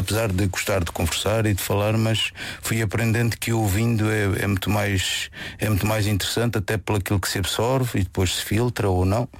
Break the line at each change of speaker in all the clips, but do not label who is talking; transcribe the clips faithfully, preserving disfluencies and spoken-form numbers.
apesar de gostar de conversar e de falar, mas fui aprendendo que ouvindo é, é muito mais é muito mais interessante, até pelo aquilo que se absorve e depois se filtra ou não,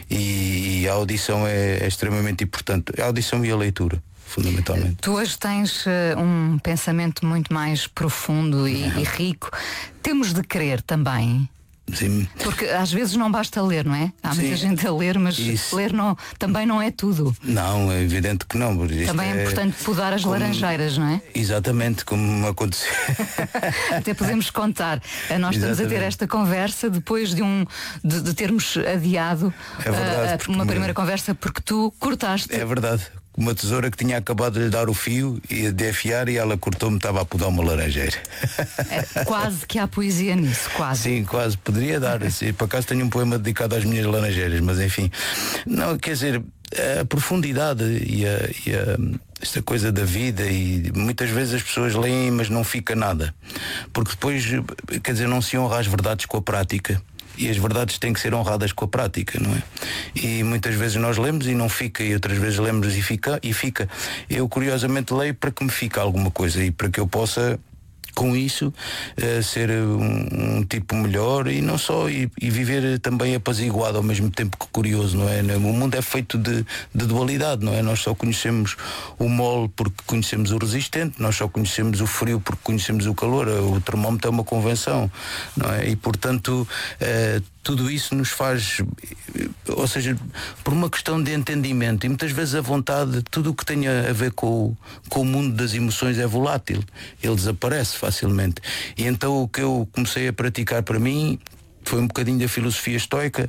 e, e a audição é, é extremamente importante, a audição e a leitura, fundamentalmente.
Tu hoje tens uh, um pensamento muito mais profundo e, e rico. Temos de querer também.
Sim.
Porque às vezes não basta ler, não é? Há muita
Sim.
gente a ler, mas
Isso.
ler não, também não é tudo.
Não, é evidente que não.
Também é, é importante podar as
como,
laranjeiras, não é?
Exatamente, como aconteceu.
Até podemos contar. Nós estamos
Exatamente.
a ter esta conversa depois de, um, de, de termos adiado
É verdade,
uh, uma primeira conversa porque tu cortaste.
É verdade. Uma tesoura que tinha acabado de lhe dar o fio e de afiar, e ela cortou-me, estava a podar uma laranjeira.
É, quase que há poesia nisso, quase.
Sim, quase, poderia dar. Assim, por acaso tenho um poema dedicado às minhas laranjeiras, mas enfim. Não, quer dizer, a profundidade e, a, e a, esta coisa da vida, e muitas vezes as pessoas leem, mas não fica nada. Porque depois, quer dizer, não se honra as verdades com a prática. E as verdades têm que ser honradas com a prática, não é? E muitas vezes nós lemos e não fica, e outras vezes lemos e fica, e fica. Eu curiosamente leio para que me fique alguma coisa e para que eu possa, com isso, uh, ser um, um tipo melhor, e não só, e, e viver também apaziguado ao mesmo tempo que curioso, não é? O mundo é feito de, de dualidade, não é? Nós só conhecemos o mole porque conhecemos o resistente, nós só conhecemos o frio porque conhecemos o calor, o termómetro é uma convenção, não é? E portanto, uh, tudo isso nos faz, ou seja, por uma questão de entendimento, e muitas vezes a vontade, tudo o que tenha a ver com o, com o mundo das emoções é volátil, ele desaparece facilmente. E então o que eu comecei a praticar para mim foi um bocadinho da filosofia estoica,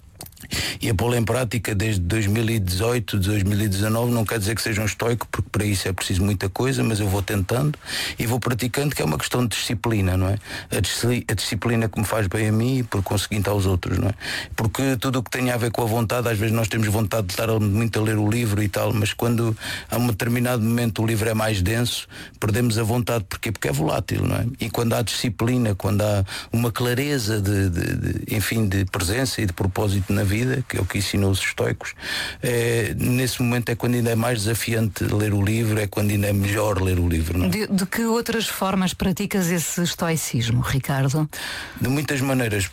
e a pô-la em prática desde dois mil e dezoito, dois mil e dezanove. Não quer dizer que seja um estoico, porque para isso é preciso muita coisa, mas eu vou tentando e vou praticando, que é uma questão de disciplina, não é? A, disci- a disciplina que me faz bem a mim e por conseguinte aos outros, não é? Porque tudo o que tem a ver com a vontade, às vezes nós temos vontade de estar muito a ler o livro e tal, mas quando há um determinado momento o livro é mais denso, perdemos a vontade. Porquê? Porque é volátil, não é? E quando há disciplina, quando há uma clareza de, de, de enfim, de presença e de propósito na vida, que é o que ensinou os estoicos, é, nesse momento é quando ainda é mais desafiante ler o livro, é quando ainda é melhor ler o livro, não é?
De, de que outras formas praticas esse estoicismo, Ricardo?
De muitas maneiras.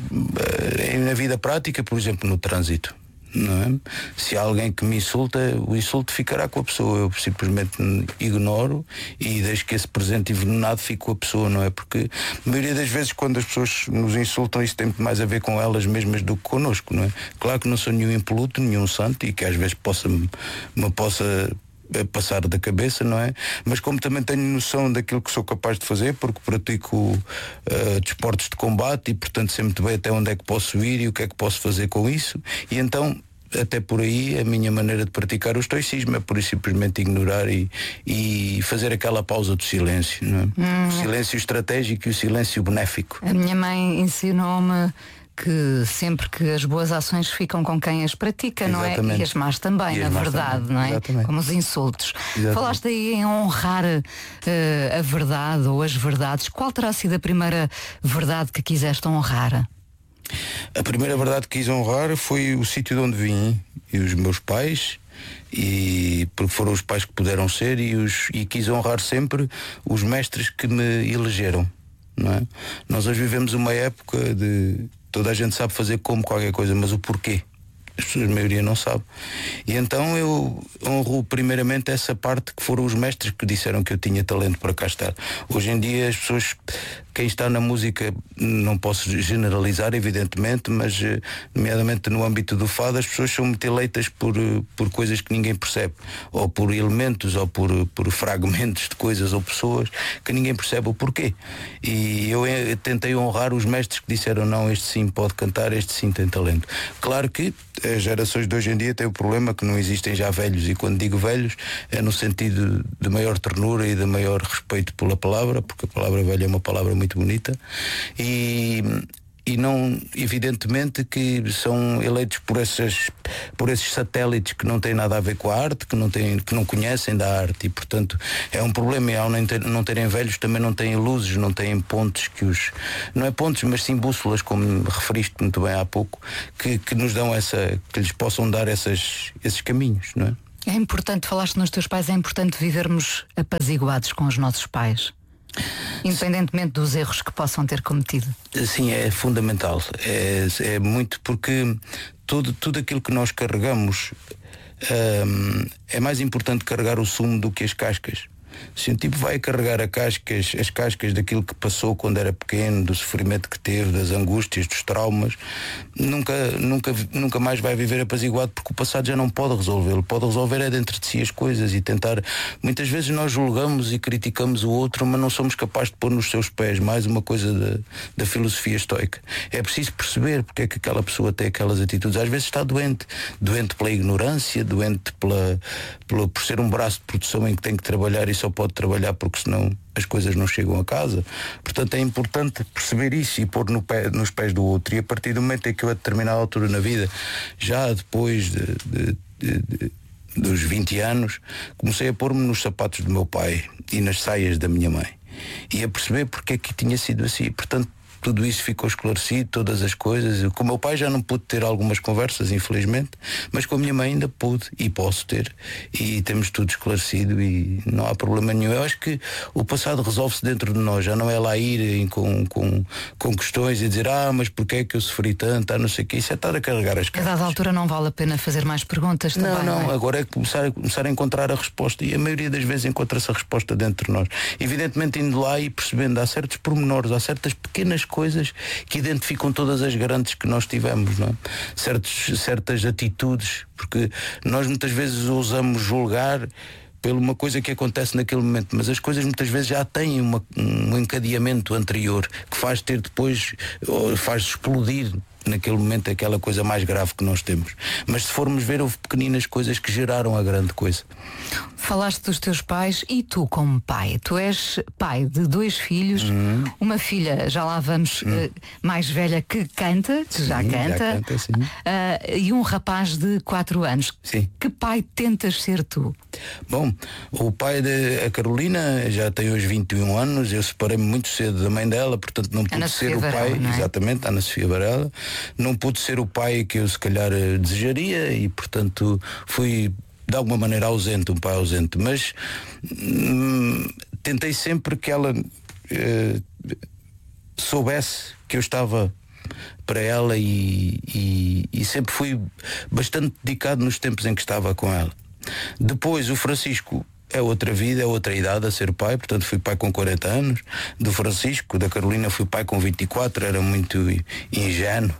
Na vida prática, por exemplo, no trânsito, não é? Se há alguém que me insulta, o insulto ficará com a pessoa, eu simplesmente ignoro e deixo que esse presente envenenado fique com a pessoa, não é? Porque a maioria das vezes quando as pessoas nos insultam, isso tem muito mais a ver com elas mesmas do que connosco, não é? Claro que não sou nenhum impoluto, nenhum santo, e que às vezes possa, me possa passar da cabeça, não é? Mas como também tenho noção daquilo que sou capaz de fazer, porque pratico uh, desportos de combate, e portanto sei muito bem até onde é que posso ir e o que é que posso fazer com isso, e então até por aí a minha maneira de praticar o estoicismo é por isso simplesmente ignorar e, e fazer aquela pausa do silêncio, não é? Hum. O silêncio estratégico e o silêncio benéfico.
A minha mãe ensinou-me que sempre que as boas ações ficam com quem as pratica,
Exatamente.
Não é? E as más também,
E
na verdade,
também.
Não é?
Exatamente.
Como os insultos.
Exatamente.
Falaste aí em honrar uh, a verdade ou as verdades. Qual terá sido a primeira verdade que quiseste honrar?
A primeira verdade que quis honrar foi o sítio de onde vim e os meus pais, e porque foram os pais que puderam ser, e, os, e quis honrar sempre os mestres que me elegeram, não é? Nós hoje vivemos uma época de toda a gente sabe fazer como qualquer coisa, mas o porquê as pessoas, a maioria, não sabe. E então eu honro primeiramente essa parte, que foram os mestres que disseram que eu tinha talento para cá estar. Hoje em dia as pessoas, quem está na música, não posso generalizar evidentemente, mas nomeadamente no âmbito do fado, as pessoas são muito eleitas por, por coisas que ninguém percebe, ou por elementos, ou por, por fragmentos de coisas ou pessoas que ninguém percebe o porquê. E eu tentei honrar os mestres que disseram não, este sim pode cantar, este sim tem talento. Claro que as gerações de hoje em dia têm o problema que não existem já velhos, e quando digo velhos é no sentido de maior ternura e de maior respeito pela palavra, porque a palavra velha é uma palavra muito bonita, e, e não, evidentemente que são eleitos por essas, por esses satélites que não têm nada a ver com a arte, que não, têm, que não conhecem da arte, e portanto é um problema. E ao não, ter, não terem velhos, também não têm luzes, não têm pontos que os, não é pontos, mas sim bússolas, como referiste muito bem há pouco, que, que nos dão essa, que lhes possam dar essas, esses caminhos, não é?
É importante, falaste nos teus pais, é importante vivermos apaziguados com os nossos pais, independentemente dos erros que possam ter cometido.
Sim, é fundamental. É, é muito porque tudo, tudo aquilo que nós carregamos hum, é mais importante carregar o sumo do que as cascas. Se um tipo vai carregar a cascas, as cascas daquilo que passou quando era pequeno, do sofrimento que teve, das angústias, dos traumas, nunca, nunca, nunca mais vai viver apaziguado, porque o passado já não pode resolvê-lo. Pode resolver é dentro de si as coisas e tentar. Muitas vezes nós julgamos e criticamos o outro, mas não somos capazes de pôr nos seus pés. Mais uma coisa da, da filosofia estoica. É preciso perceber porque é que aquela pessoa tem aquelas atitudes. Às vezes está doente, doente pela ignorância, doente pela, pela, por ser um braço de produção em que tem que trabalhar e só pode trabalhar porque senão as coisas não chegam a casa. Portanto, é importante perceber isso e pôr no pé, nos pés do outro. E a partir do momento em que eu, a determinada altura na vida, já depois de, de, de, de, dos vinte anos, comecei a pôr-me nos sapatos do meu pai e nas saias da minha mãe e a perceber porque é que tinha sido assim. Portanto, tudo isso ficou esclarecido, todas as coisas. Com o meu pai já não pude ter algumas conversas, infelizmente, mas com a minha mãe ainda pude e posso ter. E temos tudo esclarecido e não há problema nenhum. Eu acho que o passado resolve-se dentro de nós, já não é lá ir com, com, com questões e dizer, ah, mas porquê é que eu sofri tanto, ah, não sei o quê. Isso é estar a carregar as cartas.
A dada altura não vale a pena fazer mais perguntas também.
Não, não,
não é?
Agora é começar, começar a encontrar a resposta e a maioria das vezes encontra-se a resposta dentro de nós. Evidentemente indo lá e percebendo, há certos pormenores, há certas pequenas coisas que identificam todas as garantes que nós tivemos, não é? Certos, certas atitudes, porque nós muitas vezes ousamos julgar por uma coisa que acontece naquele momento, mas as coisas muitas vezes já têm uma, um encadeamento anterior que faz ter depois, faz explodir naquele momento aquela coisa mais grave que nós temos. Mas se formos ver, houve pequeninas coisas que geraram a grande coisa.
Falaste dos teus pais e tu como pai. Tu és pai de dois filhos, uhum. uma filha, já lá vamos, uhum. uh, mais velha que canta, que sim, já canta, já canta sim. Uh, e um rapaz de quatro anos.
Sim.
Que pai tentas ser tu?
Bom, o pai da Carolina já tem hoje vinte e um anos, eu separei-me muito cedo da mãe dela, portanto não pude Ana ser Sofia o Varela, pai, não é? Exatamente, Ana Sofia Varela. Não pude ser o pai que eu se calhar desejaria e portanto fui de alguma maneira ausente, um pai ausente, mas hum, tentei sempre que ela eh, soubesse que eu estava para ela e, e, e sempre fui bastante dedicado nos tempos em que estava com ela. Depois o Francisco é outra vida, é outra idade a ser pai, portanto fui pai com quarenta anos. Do Francisco, da Carolina, fui pai com vinte e quatro, era muito ingênuo.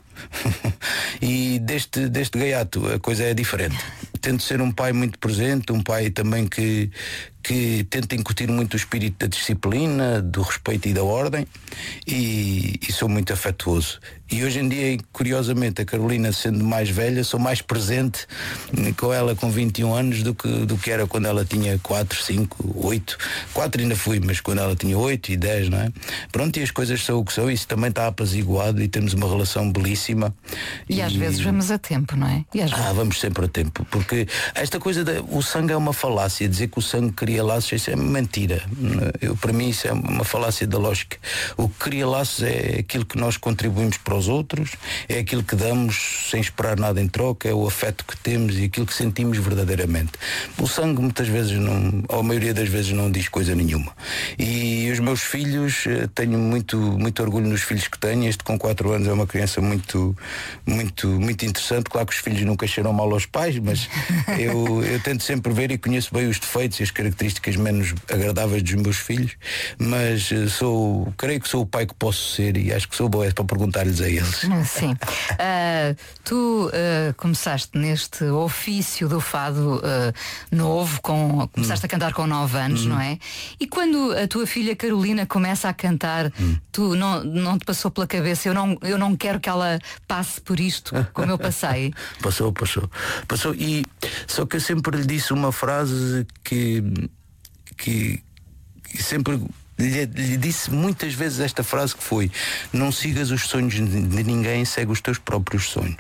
E deste, deste gaiato a coisa é diferente. Tento ser um pai muito presente, um pai também que, que tenta incutir muito o espírito da disciplina, do respeito e da ordem, e, e sou muito afetuoso. E hoje em dia, curiosamente, a Carolina sendo mais velha, sou mais presente com ela com vinte e um anos do que, do que era quando ela tinha quatro, cinco, oito. quatro ainda fui, mas quando ela tinha oito e dez, não é? Pronto, e as coisas são o que são, isso também está apaziguado e temos uma relação belíssima.
E, e às vezes vamos a tempo, não é? E às vezes...
Ah, vamos sempre a tempo, porque esta coisa, de, o sangue é uma falácia, dizer que o sangue cria laços, isso é mentira. Eu, para mim isso é uma falácia da lógica. O que cria laços é aquilo que nós contribuímos para os outros, é aquilo que damos sem esperar nada em troca, é o afeto que temos e aquilo que sentimos verdadeiramente. O sangue muitas vezes não, ou a maioria das vezes não diz coisa nenhuma. E os meus filhos, tenho muito, muito orgulho nos filhos que tenho. Este com quatro anos é uma criança muito, muito, muito interessante. Claro que os filhos nunca cheiram mal aos pais, mas eu, eu tento sempre ver e conheço bem os defeitos e as características menos agradáveis dos meus filhos, mas sou, creio que sou o pai que posso ser e acho que sou bom é para perguntar-lhes a eles.
Sim. Uh, tu uh, começaste neste ofício do fado uh, novo, com, começaste hum. a cantar com nove anos, hum. não é? E quando a tua filha Carolina começa a cantar, hum. tu não, não te passou pela cabeça, eu não, eu não quero que ela passe por isto como eu passei?
Passou, passou. Passou e só que eu sempre lhe disse uma frase que, que, que sempre lhe, lhe disse muitas vezes esta frase que foi: não sigas os sonhos de ninguém, segue os teus próprios sonhos.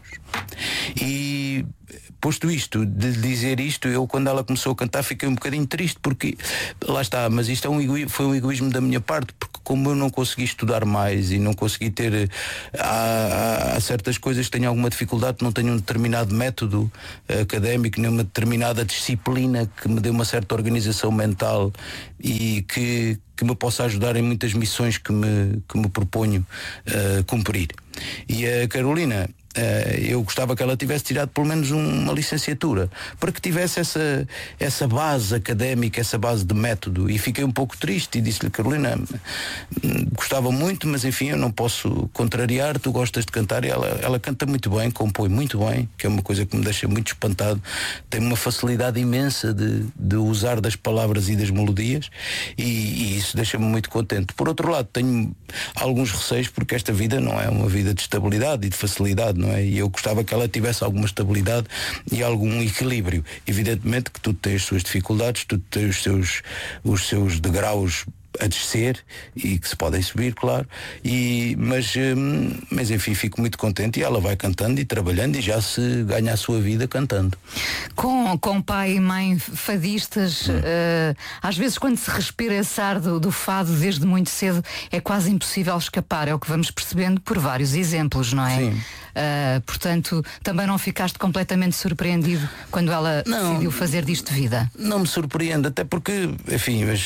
E posto isto, de dizer isto, eu quando ela começou a cantar fiquei um bocadinho triste, porque lá está, mas isto é um egoísmo, foi um egoísmo da minha parte, porque como eu não consegui estudar mais e não consegui ter há, há, há certas coisas que tenho alguma dificuldade, não tenho um determinado método académico, nem uma determinada disciplina que me dê uma certa organização mental e que, que me possa ajudar em muitas missões que me, que me proponho uh, cumprir. E a Carolina, Uh, eu gostava que ela tivesse tirado pelo menos uma licenciatura para que tivesse essa, essa base académica, essa base de método, e fiquei um pouco triste e disse-lhe: Carolina, gostava muito, mas enfim, eu não posso contrariar, tu gostas de cantar. E ela, ela canta muito bem, compõe muito bem, que é uma coisa que me deixa muito espantado, tem uma facilidade imensa de, de usar das palavras e das melodias, e, e isso deixa-me muito contente. Por outro lado, tenho alguns receios, porque esta vida não é uma vida de estabilidade e de facilidade, não é? E eu gostava que ela tivesse alguma estabilidade e algum equilíbrio. Evidentemente que tudo tem as suas dificuldades, tudo tem os seus, os seus degraus a descer e que se podem subir, claro, e, mas, hum, mas enfim, fico muito contente, e ela vai cantando e trabalhando e já se ganha a sua vida cantando.
Com, com pai e mãe fadistas, hum. uh, às vezes quando se respira esse ar do, do fado desde muito cedo, é quase impossível escapar, é o que vamos percebendo por vários exemplos, não é?
Sim.
Uh, portanto, também não ficaste completamente surpreendido quando ela não, decidiu fazer disto vida? Não
me surpreende, até porque, enfim, mas,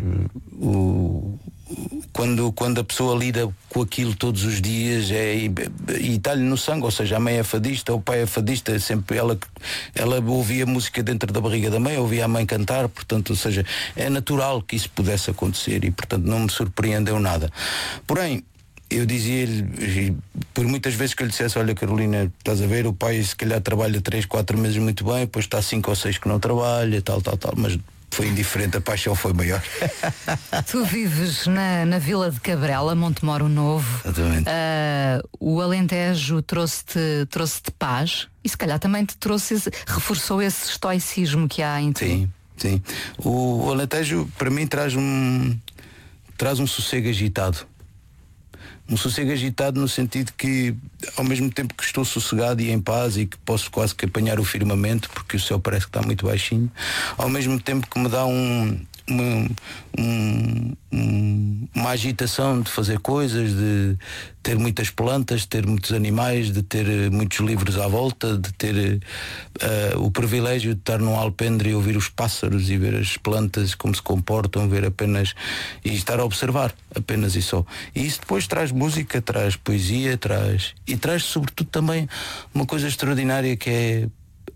o, quando, quando a pessoa lida com aquilo todos os dias é, e, e está-lhe no sangue, ou seja, a mãe é fadista, o pai é fadista, sempre ela, ela ouvia música dentro da barriga da mãe, ouvia a mãe cantar, portanto, ou seja, é natural que isso pudesse acontecer e, portanto, não me surpreendeu nada. Porém, eu dizia-lhe, por muitas vezes que eu lhe dissesse: olha, Carolina, estás a ver, o pai se calhar trabalha três, quatro meses muito bem, depois está cinco ou seis que não trabalha, tal, tal, tal, mas foi indiferente, a paixão foi maior.
Tu vives na, na Vila de Cabrela, Montemoro Novo.
Exatamente.
Uh, o Alentejo trouxe-te trouxe-te paz e se calhar também te trouxe esse, reforçou esse estoicismo que há em ti.
Sim, sim. O, o Alentejo para mim traz um traz um sossego agitado. Um sossego agitado no sentido que, ao mesmo tempo que estou sossegado e em paz e que posso quase que apanhar o firmamento, porque o céu parece que está muito baixinho, ao mesmo tempo que me dá um, uma, um, um, uma agitação de fazer coisas, de ter muitas plantas, de ter muitos animais, de ter muitos livros à volta, de ter uh, o privilégio de estar num alpendre e ouvir os pássaros e ver as plantas como se comportam, ver apenas e estar a observar, apenas e só. E isso depois traz música, traz poesia, traz e traz sobretudo também uma coisa extraordinária que é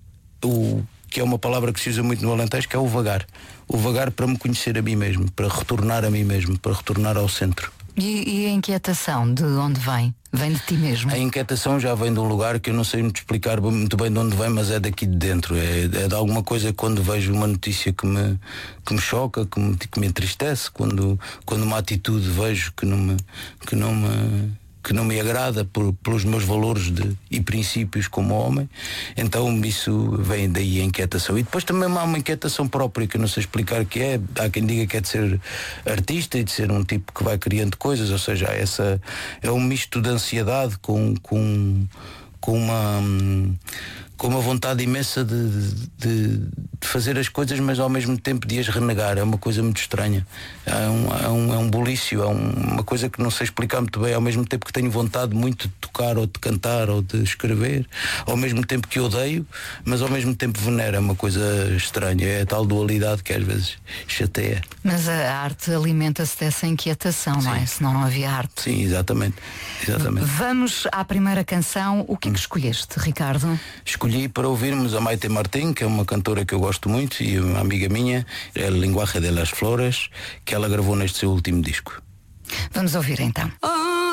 o que é uma palavra que se usa muito no Alentejo, que é o vagar. O vagar para me conhecer a mim mesmo, para retornar a mim mesmo, para retornar ao centro.
E, e a inquietação, de onde vem? Vem de ti mesmo?
A inquietação já vem de um lugar que eu não sei muito explicar muito bem de onde vem, mas é daqui de dentro. É, é de alguma coisa quando vejo uma notícia que me, que me choca, que me, que me entristece, quando, quando uma atitude vejo que não me, que não me, que não me agrada por, pelos meus valores de, e princípios como homem, então isso vem daí a inquietação. E depois também há uma inquietação própria que eu não sei explicar que é. Há quem diga que é de ser artista e de ser um tipo que vai criando coisas, ou seja, essa é um misto de ansiedade com, com, com uma com uma vontade imensa de, de, de fazer as coisas, mas ao mesmo tempo de as renegar. É uma coisa muito estranha. É um, é um, é um bulício, é um, uma coisa que não sei explicar muito bem. Ao mesmo tempo que tenho vontade muito de tocar ou de cantar ou de escrever, ao mesmo tempo que odeio, mas ao mesmo tempo venero. É uma coisa estranha. É a tal dualidade que às vezes chateia.
Mas a arte alimenta-se dessa inquietação, Sim. não é? Senão não havia arte.
Sim, exatamente. exatamente.
Vamos à primeira canção. O que é que escolheste, Ricardo?
Escolhi para ouvirmos a Maite Martín, que é uma cantora que eu gosto muito e uma amiga minha, é a Linguagem de las Flores, que ela gravou neste seu último disco.
Vamos ouvir então.